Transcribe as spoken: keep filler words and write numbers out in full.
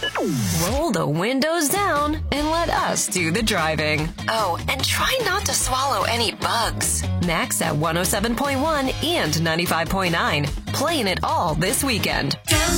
Roll the windows down and let us do the driving. Oh, and try not to swallow any bugs. Max at one oh seven point one and ninety-five point nine. Playing it all this weekend.